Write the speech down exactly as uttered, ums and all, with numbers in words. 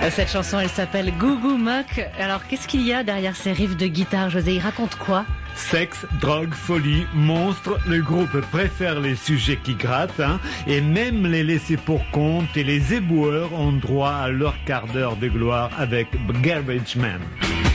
Cette chanson, elle s'appelle Goo Goo Muck. Alors, qu'est-ce qu'il y a derrière ces riffs de guitare, José? Il raconte quoi? Sexe, drogue, folie, monstre, le groupe préfère les sujets qui grattent, hein, et même les laissés pour compte et les éboueurs ont droit à leur quart d'heure de gloire avec Garbage Man.